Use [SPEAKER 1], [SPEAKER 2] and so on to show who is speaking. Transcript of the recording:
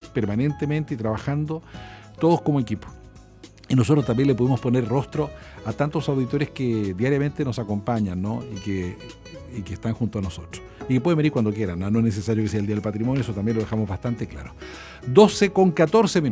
[SPEAKER 1] permanentemente y trabajando todos como equipo. Y nosotros también le podemos poner rostro a tantos auditores que diariamente nos acompañan, ¿no? y que están junto a nosotros. Y que pueden venir cuando quieran, ¿no? No es necesario que sea el Día del Patrimonio, eso también lo dejamos bastante claro. 12:14 minutos.